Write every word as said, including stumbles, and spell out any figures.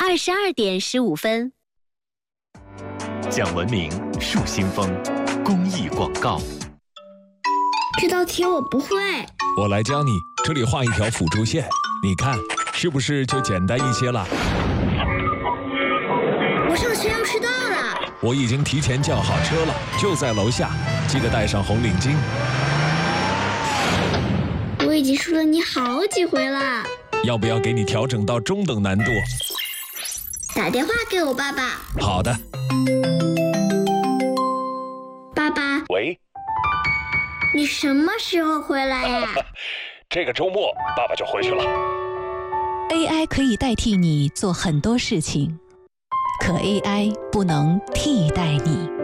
二十二点十五分。 讲文明树新风公益广告。 这道题我不会， 我来教你。这里画一条辅助线，你看是不是就简单一些了？ 我上学要迟到了。 我已经提前叫好车了，就在楼下，记得带上红领巾。 我已经输了你好几回了。 要不要给你调整到中等难度？ 打电话给我爸爸。 好的。 爸爸。 喂。 你什么时候回来呀？ 这个周末爸爸就回去了。 A I 可以代替你做很多事情，可 A I 不能替代你。